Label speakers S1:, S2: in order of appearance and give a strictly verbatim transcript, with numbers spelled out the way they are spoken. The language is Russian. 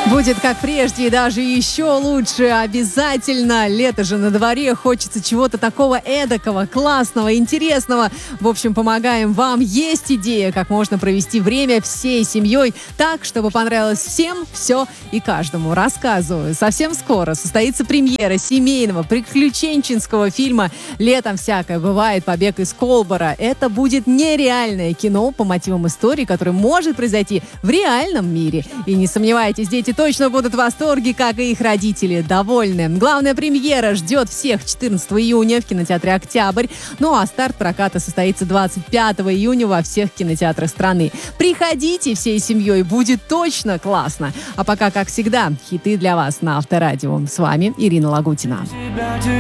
S1: Будет как прежде и даже еще лучше. Обязательно. Лето же на дворе. Хочется чего-то такого эдакого, классного, интересного. В общем, помогаем вам. Есть идея, как можно провести время всей семьей так, чтобы понравилось всем, все и каждому. Рассказываю. Совсем скоро состоится премьера семейного приключенческого фильма «Летом всякое бывает. Побег из Колбора». Это будет нереальное кино по мотивам истории, которое может произойти в реальном мире. И не сомневайтесь, дети точно будут в восторге, как и их родители. Довольны. Главная премьера ждет всех четырнадцатого июня в кинотеатре «Октябрь». Ну а старт проката состоится двадцать пятого июня во всех кинотеатрах страны. Приходите всей семьей, будет точно классно. А пока, как всегда, хиты для вас на Авторадио. С вами Ирина Лагутина.